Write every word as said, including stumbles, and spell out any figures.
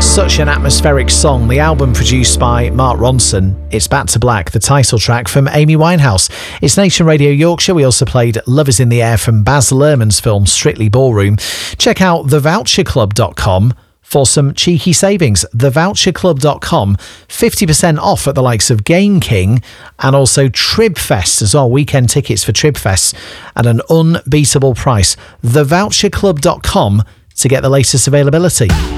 Such an atmospheric song. The album produced by Mark Ronson. It's Back to Black, the title track from Amy Winehouse. It's Nation Radio Yorkshire. We also played Love Is in the Air from Baz Luhrmann's film Strictly Ballroom. Check out the voucher club dot com for some cheeky savings. the voucher club dot com, fifty percent off at the likes of Game King and also Tribfest as well. Weekend tickets for Tribfest at an unbeatable price. the voucher club dot com to get the latest availability.